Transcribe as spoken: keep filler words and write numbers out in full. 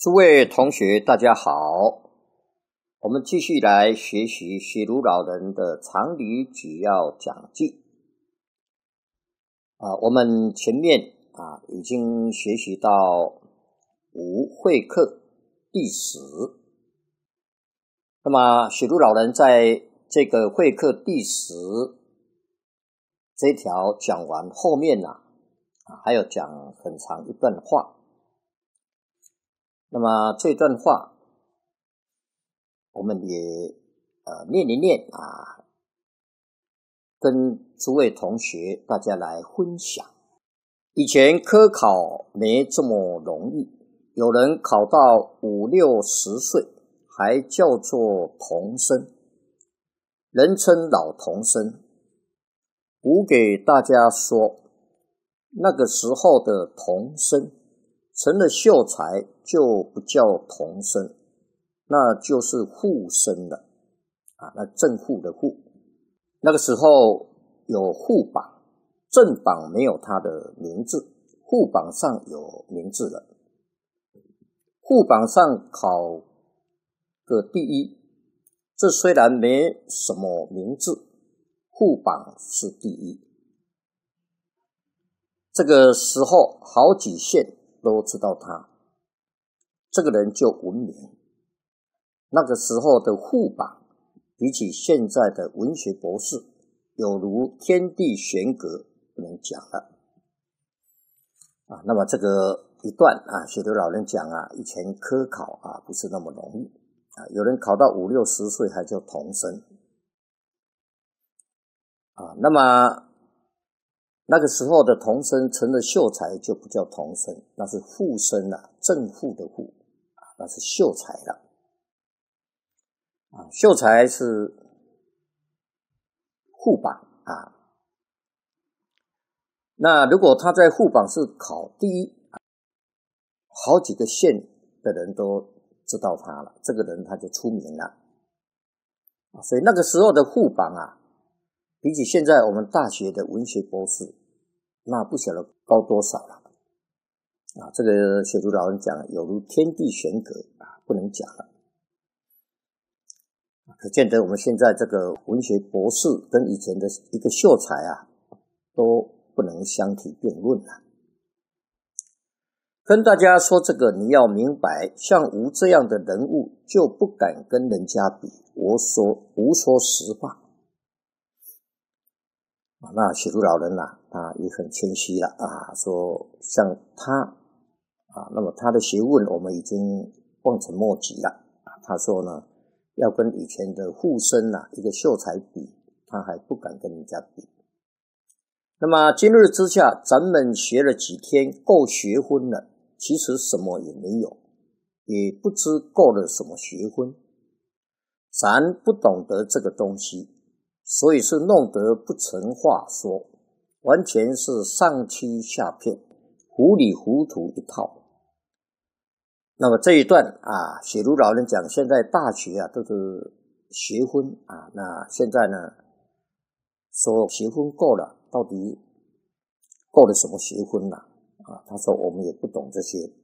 诸位同学大家好，我们继续来学习写如老人的常理举要讲记。啊，我们前面啊已经学习到五会客第十。那么写如老人在这个会客第十这条讲完后面呢、啊，啊还有讲很长一段话。那么这段话我们也呃念一念啊，跟诸位同学大家来分享。以前科考没这么容易，有人考到五六十岁还叫做童生，人称老童生。我给大家说，那个时候的童生成了秀才就不叫童生，那就是户生了啊，那正户的户。那个时候有户榜，正榜没有他的名字，户榜上有名字了。户榜上考个第一，这虽然没什么名字，户榜是第一。这个时候好几县都知道他，这个人就闻名。那个时候的户榜比起现在的文学博士，有如天地悬隔，不能讲了啊。那么这个一段啊，写如老人讲啊，以前科考啊不是那么容易啊，有人考到五六十岁还叫童生啊。那么那个时候的童生成了秀才就不叫童生，那是户生了，正户的户，那是秀才了。啊，秀才是户榜啊。那如果他在户榜是考第一，好几个县的人都知道他了，这个人他就出名了。所以那个时候的户榜啊，比起现在我们大学的文学博士，那不晓得高多少了啊！这个写如老人讲，有如天地悬隔啊，不能讲了。可见得我们现在这个文学博士跟以前的一个秀才啊，都不能相提并论了。跟大家说这个，你要明白，像吴这样的人物就不敢跟人家比，我说无说实话。那写如老人啊，他也很谦虚了啊，说像他啊，那么他的学问我们已经望尘莫及了啊。他说呢，要跟以前的户生啊一个秀才比，他还不敢跟人家比。那么今日之下，咱们学了几天，够学分了，其实什么也没有，也不知够了什么学分，咱不懂得这个东西，所以是弄得不成话说，完全是上欺下骗，糊里糊涂一套。那么这一段啊，写如老人讲，现在大学啊都是学分啊，那现在呢说学分够了，到底够了什么学分呢？啊，他说我们也不懂这些